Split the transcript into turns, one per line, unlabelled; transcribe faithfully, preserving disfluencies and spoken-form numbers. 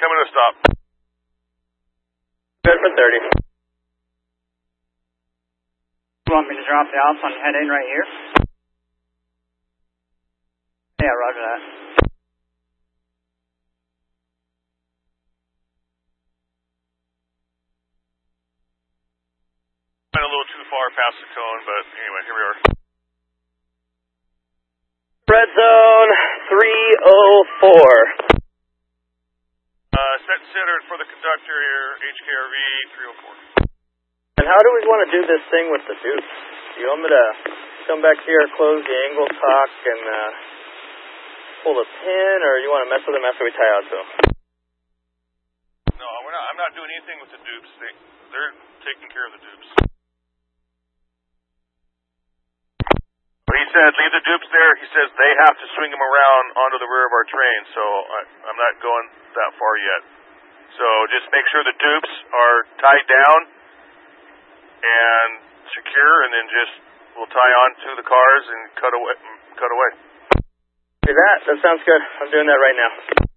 coming to a stop.
Good for thirty.
You want me to drop the off on head in right here? Yeah, roger that.
Went a little too far past the cone, but anyway, here we are.
Red zone three oh four.
Uh, set centered for the conductor here, H K R V three oh four.
And how do we want to do this thing with the dupes? Do you want me to come back here, close the angle cock, and uh, pull the pin, or you want to mess with them after we tie out to them?
No, we're not. I'm not doing anything with the dupes. They, they're taking care of the dupes. He said, leave the dupes there. He says they have to swing them around onto the rear of our train, so I, I'm not going that far yet. So just make sure the dupes are tied down and secure, and then just we'll tie on to the cars and cut away. Cut away.
Do that. That sounds good. I'm doing that right now.